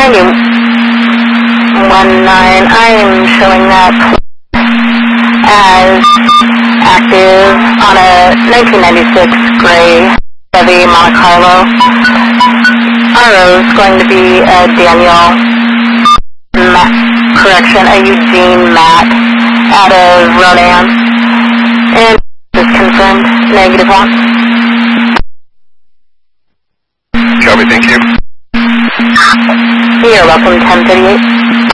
I am showing that as active on a 1996 gray Chevy Monte Carlo. RO is going to be Daniel, a Eugene Matt out of Ronan. And is confirmed, -1. Copy, thank you. You're welcome, 1038.